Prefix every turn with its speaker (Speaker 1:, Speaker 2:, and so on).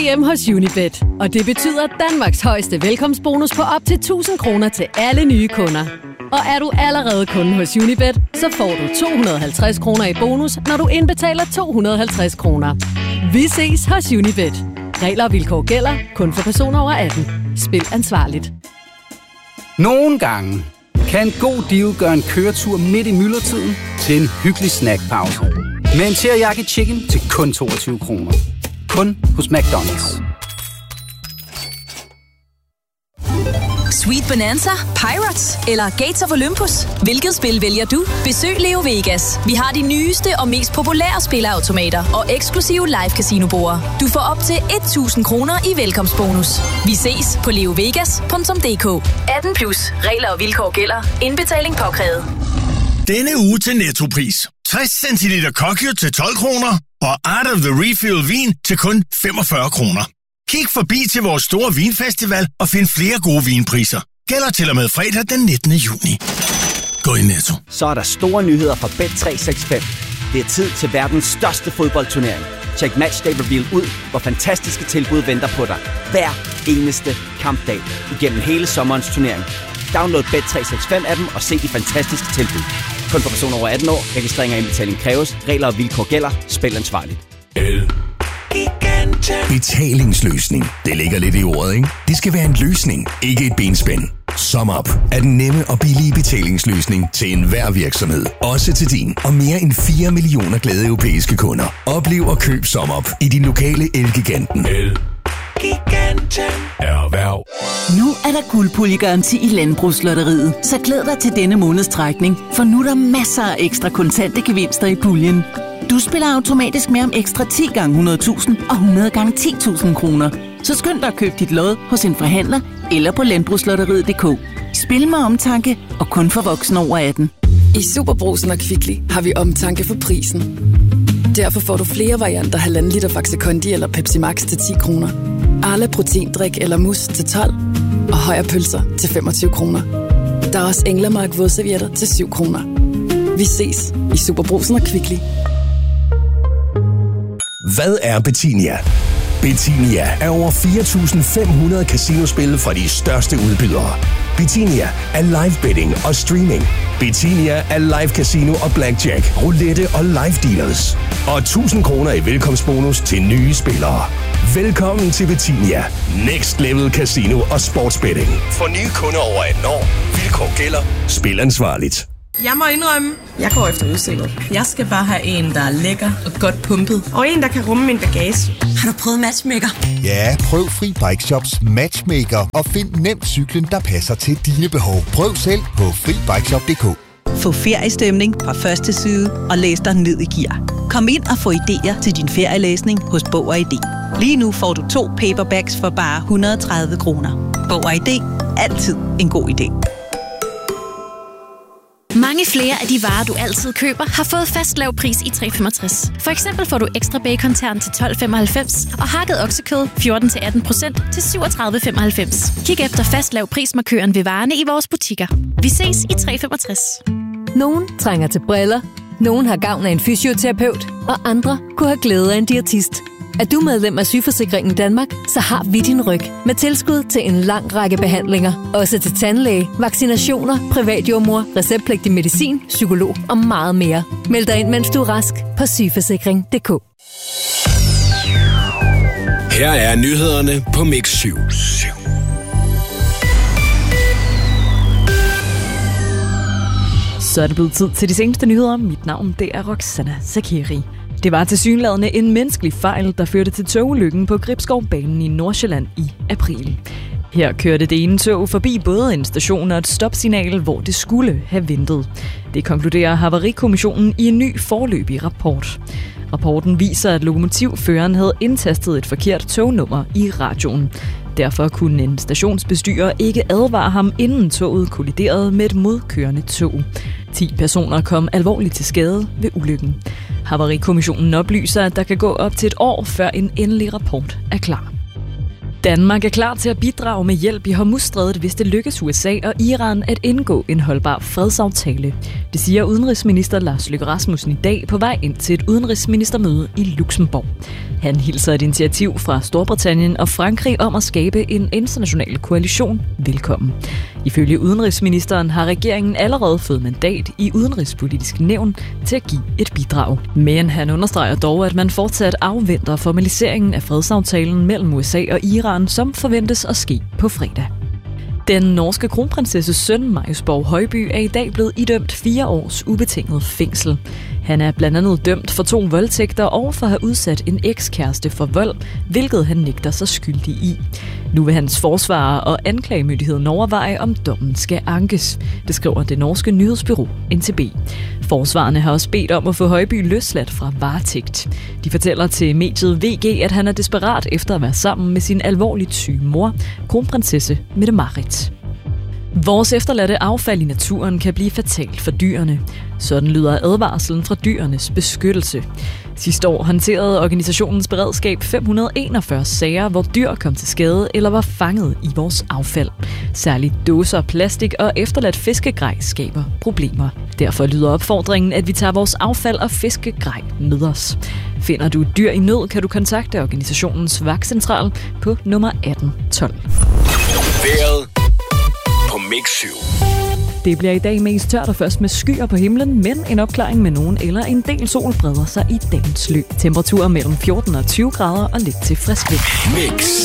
Speaker 1: EM hos Unibet, og det betyder Danmarks højeste velkomstbonus på op til 1.000 kroner til alle nye kunder. Og er du allerede kunde hos Unibet, så får du 250 kroner i bonus, når du indbetaler 250 kroner. Vi ses hos Unibet. Regler og vilkår gælder kun for personer over 18. Spil ansvarligt.
Speaker 2: Nogle gange kan en god deal gøre en køretur midt i myldretiden til en hyggelig snackpause. Med en teriyaki chicken til kun 22 kroner. Kun hos McDonald's.
Speaker 3: Sweet Bonanza, Pirates eller Gates of Olympus? Hvilket spil vælger du? Besøg Leo Vegas. Vi har de nyeste og mest populære spilleautomater og eksklusive live casino-borde. Du får op til 1.000 kroner i velkomstbonus. Vi ses på leovegas.dk. 18+. Regler og vilkår gælder. Indbetaling påkrævet.
Speaker 4: Denne uge til Nettopris. 60 cl Kokyo til 12 kroner og Art of the Refill vin til kun 45 kroner. Kig forbi til vores store vinfestival og find flere gode vinpriser. Gælder til og med fredag den 19. juni. Gå i Netto.
Speaker 5: Så er der store nyheder fra Bet365. Det er tid til verdens største fodboldturnering. Check Matchday Reveal ud, hvor fantastiske tilbud venter på dig. Hver eneste kampdag igennem hele sommerens turnering. Download Bet365-appen og se de fantastiske tilbud. Kun for personer over 18 år. Registrering og indbetaling kræves. Regler og vilkår gælder. Spil ansvarligt.
Speaker 6: Betalingsløsning. Det ligger lidt i ordet, ikke? Det skal være en løsning, ikke et benspænd. SumUp er den nemme og billige betalingsløsning til enhver virksomhed. Også til din og mere end 4 millioner glade europæiske kunder. Oplev og køb SumUp i din lokale Elgiganten. Erhverv.
Speaker 7: Nu er der guldpuljegaranti i Landbrugslotteriet, så glæd dig til denne måneds trækning, for nu er der masser af ekstra kontante gevinster i puljen. Du spiller automatisk med om ekstra 10 gange 100.000 og 100 gange 10.000 kroner. Så skynd dig at købe dit lod hos en forhandler eller på landbrugslotteriet.dk. Spil med omtanke og kun for voksne over 18.
Speaker 8: I Superbrugsen og Kvickly har vi omtanke for prisen. Derfor får du flere varianter 1,5 liter Faxe Kondi eller Pepsi Max til 10 kroner. Arla Proteindrik eller mus til 12. Og Højer Pølser til 25 kroner. Der er også Englemark vådservietter til 7 kroner. Vi ses i Superbrugsen og Kvickly.
Speaker 6: Hvad er Betinia? Betinia er over 4.500 casinospil fra de største udbydere. Betinia er live betting og streaming. Betinia er live casino og blackjack, roulette og live dealers. Og 1.000 kroner i velkomstbonus til nye spillere. Velkommen til Betinia. Next level casino og sportsbetting. For nye kunder over 18 år. Vilkår gælder. Spil ansvarligt.
Speaker 9: Jeg må indrømme, jeg går efter udstyret. Jeg skal bare have en, der er lækker og godt pumpet. Og en, der kan rumme min bagage.
Speaker 10: Har du prøvet Matchmaker?
Speaker 11: Ja, prøv Fri Bike Shops Matchmaker og find nemt cyklen, der passer til dine behov. Prøv selv på FriBikeShop.dk.
Speaker 12: Få feriestemning fra første side og læs dig ned i gear. Kom ind og få idéer til din ferielæsning hos Bog og ID. Lige nu får du 2 paperbacks for bare 130 kroner. Bog og ID. Altid en god idé.
Speaker 13: Mange flere af de varer, du altid køber, har fået fast lav pris i 365. For eksempel får du ekstra bacon-tern til 12,95 og hakket oksekød 14-18% til 37,95. Kig efter fast lav prismarkøren ved varerne i vores butikker. Vi ses i 365.
Speaker 1: Nogen trænger til briller, nogen har gavn af en fysioterapeut, og andre kunne have glæde af en diætist. Er du medlem af Sygeforsikringen Danmark, så har vi din ryg med tilskud til en lang række behandlinger. Også til tandlæge, vaccinationer, privatjordmor, receptpligtig medicin, psykolog og meget mere. Meld dig ind, mens du er rask på sygeforsikring.dk.
Speaker 14: Her er nyhederne på Mix 7.
Speaker 15: Så er det blevet tid til de seneste nyheder. Mit navn, det er Roxana Zakiri. Det var tilsyneladende en menneskelig fejl, der førte til togulykken på Gribskovbanen i Nordsjælland i april. Her kørte det ene tog forbi både en station og et stopsignal, hvor det skulle have ventet. Det konkluderer Havarikommissionen i en ny foreløbig rapport. Rapporten viser, at lokomotivføreren havde indtastet et forkert tognummer i radioen. Derfor kunne en stationsbestyrer ikke advare ham, inden toget kolliderede med et modkørende tog. 10 personer kom alvorligt til skade ved ulykken. Havarikommissionen oplyser, at der kan gå op til et år, før en endelig rapport er klar. Danmark er klar til at bidrage med hjælp i Hormuzstrædet, hvis det lykkes USA og Iran at indgå en holdbar fredsaftale. Det siger udenrigsminister Lars Løkke Rasmussen i dag på vej ind til et udenrigsministermøde i Luxembourg. Han hilser et initiativ fra Storbritannien og Frankrig om at skabe en international koalition velkommen. Ifølge udenrigsministeren har regeringen allerede fået mandat i Udenrigspolitisk Nævn til at give et bidrag. Men han understreger dog, at man fortsat afventer formaliseringen af fredsaftalen mellem USA og Iran, som forventes at ske på fredag. Den norske kronprinsesses søn, Marius Borg Højby, er i dag blevet idømt 4 års ubetinget fængsel. Han er blandt andet dømt for 2 voldtægter og for at have udsat en ekskæreste for vold, hvilket han nægter sig skyldig i. Nu vil hans forsvarer og anklagemyndigheden overveje, om dommen skal ankes. Det skriver det norske nyhedsbureau NTB. Forsvarerne har også bedt om at få Højby løsladt fra varetægt. De fortæller til mediet VG, at han er desperat efter at være sammen med sin alvorligt syge mor, kronprinsesse Mette-Marit. Vores efterladte affald i naturen kan blive fatalt for dyrene. Sådan lyder advarslen fra Dyrenes Beskyttelse. Sidste år håndterede organisationens beredskab 541 sager, hvor dyr kom til skade eller var fanget i vores affald. Særligt dåser, plastik og efterladt fiskegrej skaber problemer. Derfor lyder opfordringen, at vi tager vores affald og fiskegrej med os. Finder du dyr i nød, kan du kontakte organisationens vagtcentral på nummer 1812.
Speaker 14: Vejret på Mix 7.
Speaker 15: Det bliver i dag mest tørt og først med skyer på himlen, men en opklaring med nogen eller en del sol breder sig i dagens løb. Temperaturer mellem 14 og 20 grader og lidt til frisk vind.
Speaker 14: Mix.